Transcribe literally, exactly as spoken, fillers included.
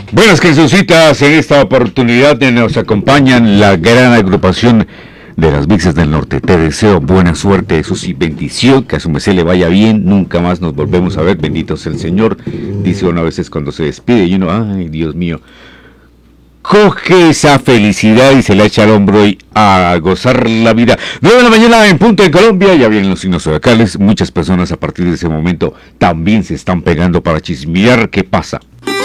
Buenas cancioncitas, en esta oportunidad nos acompañan la gran agrupación de las Mixes del Norte. Te deseo buena suerte, eso sí, bendición, que a su merced le vaya bien, nunca más nos volvemos a ver, bendito sea el Señor. Dice uno a veces cuando se despide y uno, ay Dios mío, coge esa felicidad y se la echa al hombro y a gozar la vida. nueve de la mañana en punto en Colombia, ya vienen los signos zodiacales. Muchas personas a partir de ese momento también se están pegando para chismear qué pasa.